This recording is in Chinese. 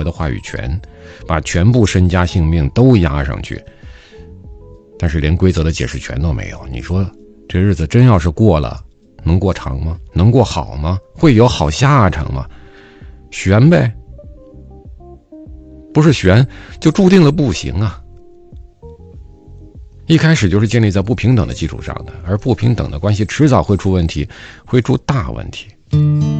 的话语权，把全部身家性命都押上去，但是连规则的解释权都没有。你说这日子真要是过了，能过长吗？能过好吗？会有好下场吗？悬呗，不是悬就注定了不行啊。一开始就是建立在不平等的基础上的，而不平等的关系迟早会出问题，会出大问题。